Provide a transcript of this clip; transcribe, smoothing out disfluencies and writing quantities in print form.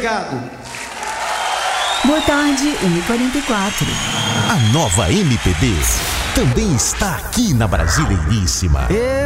obrigado. Boa tarde, 1h44. A nova MPB também está aqui na Brasileiríssima.